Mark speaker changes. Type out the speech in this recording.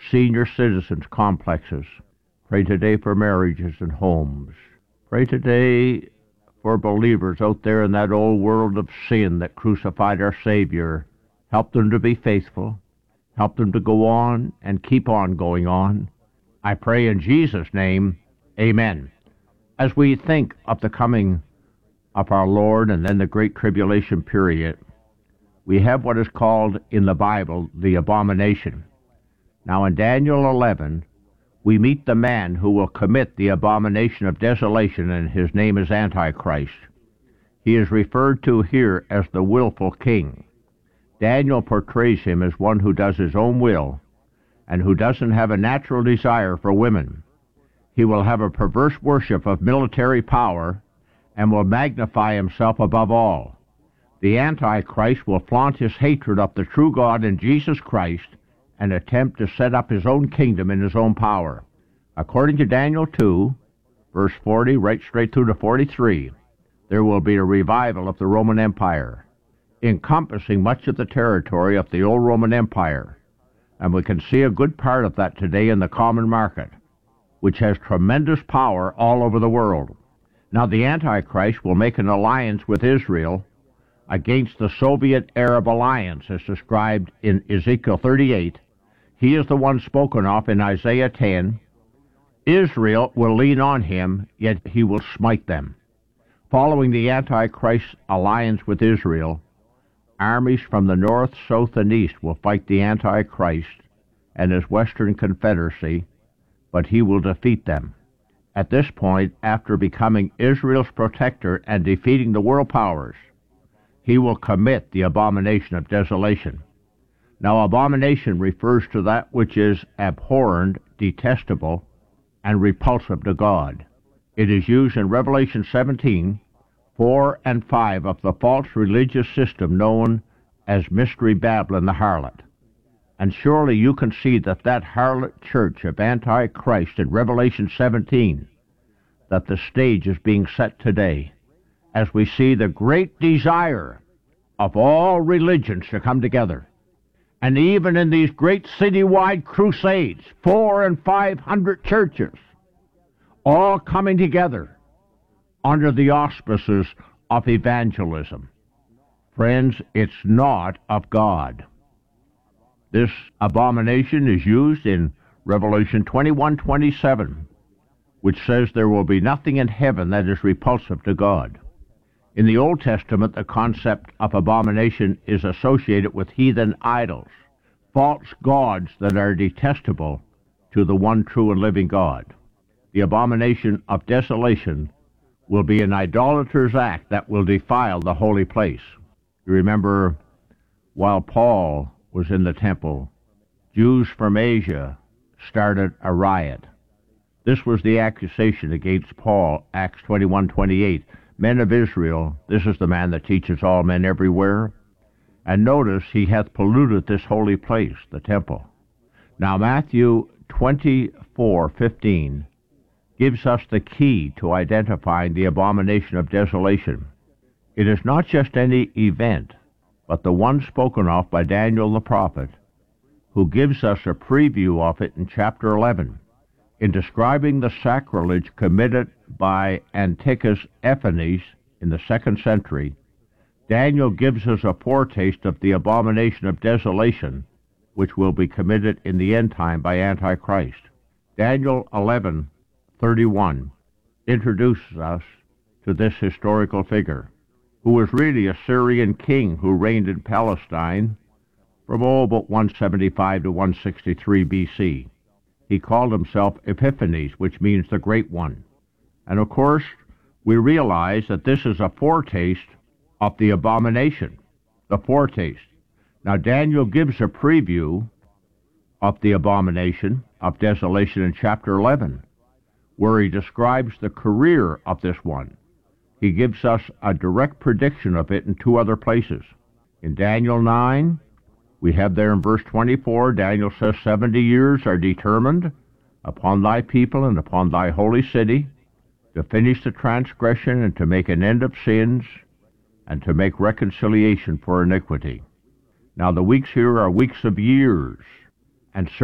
Speaker 1: senior citizens complexes. Pray today for marriages and homes. Pray today for believers out there in that old world of sin that crucified our Savior. Help them to be faithful. Help them to go on and keep on going on. I pray in Jesus' name, amen. As we think of the coming of our Lord and then the Great Tribulation period, we have what is called in the Bible the abomination. Now in Daniel 11, we meet the man who will commit the abomination of desolation, and his name is Antichrist. He is referred to here as the willful king. Daniel portrays him as one who does his own will and who doesn't have a natural desire for women. He will have a perverse worship of military power and will magnify himself above all. The Antichrist will flaunt his hatred of the true God and Jesus Christ and attempt to set up his own kingdom in his own power. According to Daniel 2, verse 40, right straight through to 43, there will be a revival of the Roman Empire, encompassing much of the territory of the old Roman Empire. And we can see a good part of that today in the common market, which has tremendous power all over the world. Now the Antichrist will make an alliance with Israel against the Soviet Arab alliance as described in Ezekiel 38. He is the one spoken of in Isaiah 10. Israel will lean on him, yet he will smite them. Following the Antichrist's alliance with Israel, armies from the north, south, and east will fight the Antichrist and his Western Confederacy, but he will defeat them. At this point, after becoming Israel's protector and defeating the world powers, he will commit the abomination of desolation. Now, abomination refers to that which is abhorrent, detestable, and repulsive to God. It is used in Revelation 17, 4 and 5 of the false religious system known as Mystery Babylon the harlot. And surely you can see that harlot church of Antichrist in Revelation 17, that the stage is being set today, as we see the great desire of all religions to come together. And even in these great citywide crusades, 400 and 500 churches, all coming together under the auspices of evangelism. Friends, it's not of God. This abomination is used in Revelation 21:27, which says there will be nothing in heaven that is repulsive to God. In the Old Testament, the concept of abomination is associated with heathen idols, false gods that are detestable to the one true and living God. The abomination of desolation will be an idolater's act that will defile the holy place. You remember, while Paul was in the temple, Jews from Asia started a riot. This was the accusation against Paul, Acts 21:28. Men of Israel, this is the man that teaches all men everywhere. And notice, he hath polluted this holy place, the temple. Now Matthew 24:15 gives us the key to identifying the abomination of desolation. It is not just any event, but the one spoken of by Daniel the prophet, who gives us a preview of it in chapter 11. In describing the sacrilege committed by Antiochus Epiphanes in the 2nd century, Daniel gives us a foretaste of the abomination of desolation, which will be committed in the end time by Antichrist. Daniel 11:31 introduces us to this historical figure, who was really a Syrian king who reigned in Palestine from about 175 to 163 BC. He called himself Epiphanes, which means the Great One. And of course, we realize that this is a foretaste of the abomination, the foretaste. Now, Daniel gives a preview of the abomination of desolation in chapter 11, where he describes the career of this one. He gives us a direct prediction of it in two other places. In Daniel 9, we have there in verse 24, Daniel says, 70 years are determined upon thy people and upon thy holy city, to finish the transgression and to make an end of sins, and to make reconciliation for iniquity. Now the weeks here are weeks of years, and